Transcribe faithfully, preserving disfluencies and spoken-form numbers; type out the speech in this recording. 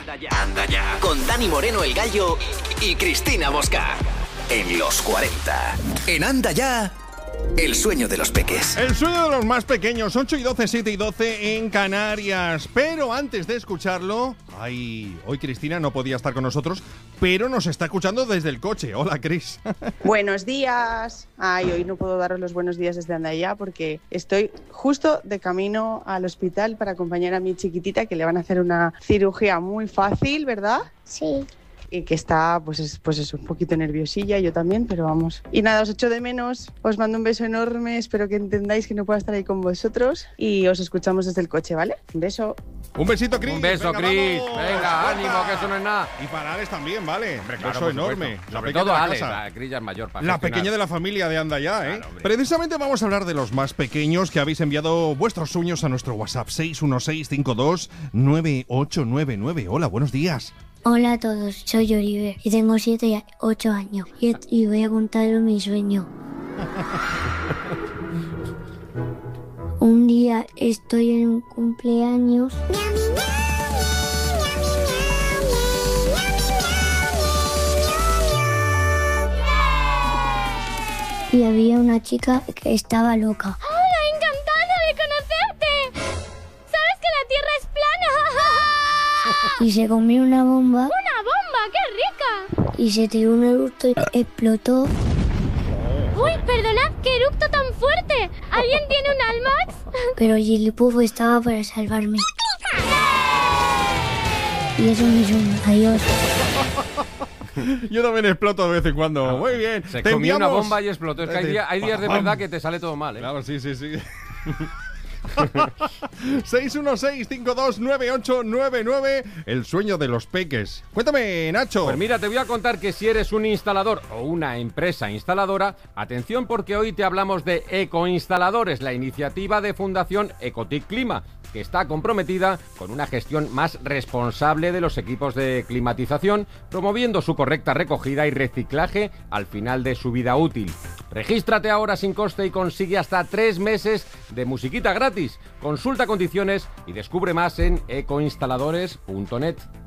Anda ya, anda ya. Con Dani Moreno el Gallo y Cristina Bosca. En los cuarenta. En Anda ya. El sueño de los peques. El sueño de los más pequeños, ocho y doce, siete y doce en Canarias. Pero antes de escucharlo, ay, hoy Cristina no podía estar con nosotros, pero nos está escuchando desde el coche. Hola, Cris. Buenos días. Ay, hoy no puedo daros los buenos días desde Andaya porque estoy justo de camino al hospital para acompañar a mi chiquitita, que le van a hacer una cirugía muy fácil, ¿verdad? Sí. Y que está, pues es, pues es un poquito nerviosilla, yo también, pero vamos. Y nada, os echo de menos, os mando un beso enorme, espero que entendáis que no pueda estar ahí con vosotros y os escuchamos desde el coche, ¿vale? Un beso. Un besito, Cris. Un beso, Cris. Venga, Venga, ánimo, que eso no es nada. Y para Alex también, ¿vale? Hombre, Un claro, beso por enorme. supuesto. La Sobre pequeña todo de la Alex, casa. la Cris ya es mayor para La gestionar. pequeña de la familia de Anda ya, ¿eh? Claro, hombre. Precisamente vamos a hablar de los más pequeños que habéis enviado vuestros sueños a nuestro WhatsApp seis uno seis cinco dos nueve ocho nueve nueve. Hola, buenos días. Hola a todos, soy Oliver y tengo siete y ocho años y, y voy a contaros mi sueño. Un día estoy en un cumpleaños y había una chica que estaba loca. ¡Hola, encantada de conocerte! ¿Sabes que la Tierra es plana? Y se comió una bomba ¡Una bomba! ¡Qué rica! y se tiró un eructo y explotó. ¡Uy, perdonad! ¡Qué eructo tan fuerte! ¿Alguien tiene un Almax? Pero Gilipufo estaba para salvarme. Y eso es mi sueño. Adiós. Yo también exploto de vez en cuando. Muy bien. Se Te comió una enviamos- bomba y explotó. Es que hay, día- hay días de verdad que te sale todo mal, ¿eh? Claro, sí, sí, sí. seis uno seis cinco dos nueve ocho nueve nueve. El sueño de los peques. Cuéntame, Nacho. Pues mira, te voy a contar que si eres un instalador o una empresa instaladora, atención porque hoy te hablamos de Ecoinstaladores, la iniciativa de Fundación Ecotic Clima, que está comprometida con una gestión más responsable de los equipos de climatización, promoviendo su correcta recogida y reciclaje al final de su vida útil. Regístrate ahora sin coste y consigue hasta tres meses de musiquita gratis. Consulta condiciones y descubre más en ecoinstaladores punto net.